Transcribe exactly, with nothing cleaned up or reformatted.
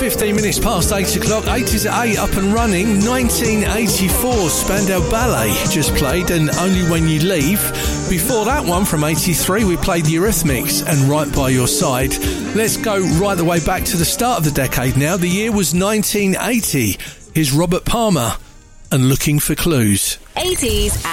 fifteen minutes past eight o'clock. eighties at eight, up and running. nineteen eighty-four, Spandau Ballet just played, and Only When You Leave. Before that one, from eighty-three, we played the Eurythmics and Right By Your Side. Let's go right the way back to the start of the decade now. The year was nineteen eighty. Here's Robert Palmer and Looking for Clues. eighties